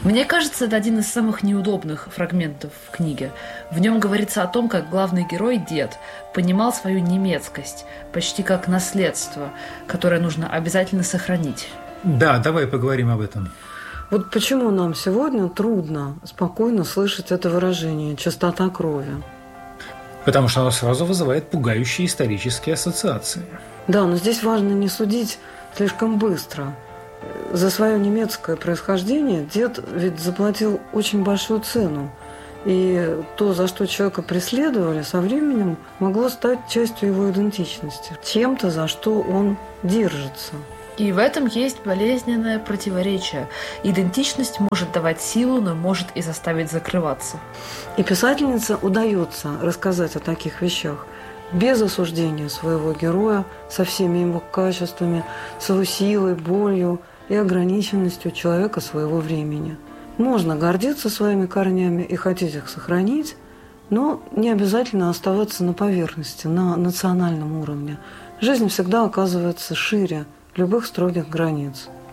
Мне кажется, это один из самых неудобных фрагментов в книге. В нем говорится о том, как главный герой, дед, понимал свою немецкость, почти как наследство, которое нужно обязательно сохранить. Да, давай поговорим об этом. Вот почему нам сегодня трудно спокойно слышать это выражение «чистота крови». Потому что оно сразу вызывает пугающие исторические ассоциации. Да, но здесь важно не судить слишком быстро. За свое немецкое происхождение дед ведь заплатил очень большую цену. И то, за что человека преследовали, со временем могло стать частью его идентичности. Чем-то, за что он держится. И в этом есть болезненное противоречие. Идентичность может давать силу, но может и заставить закрываться. И писательнице удается рассказать о таких вещах без осуждения своего героя, со всеми его качествами, с его силой, болью и ограниченностью человека своего времени. Можно гордиться своими корнями и хотеть их сохранить, но не обязательно оставаться на поверхности, на национальном уровне. Жизнь всегда оказывается шире любых строгих границ.